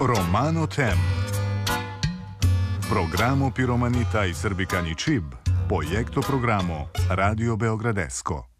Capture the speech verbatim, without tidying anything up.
Romano Tem. Programo Piromanita i Srbikani Čib, Projekto programo Radio Beogradesko.